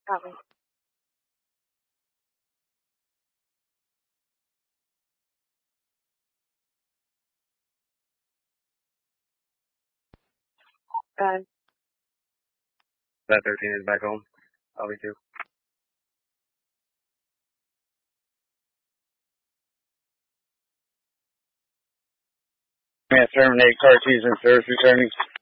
Copy. Done. That 13 is back home. I'll be too. Terminate car keys and service returning.